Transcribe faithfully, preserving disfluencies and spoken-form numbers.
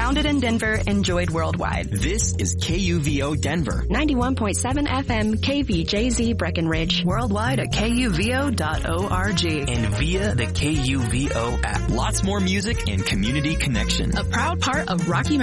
Founded in Denver, enjoyed worldwide. This is K U V O Denver. ninety-one point seven F M K V J Z Breckenridge. Worldwide at K U V O dot org. And via the K U V O app. Lots more music and community connection. A proud part of Rocky Mountain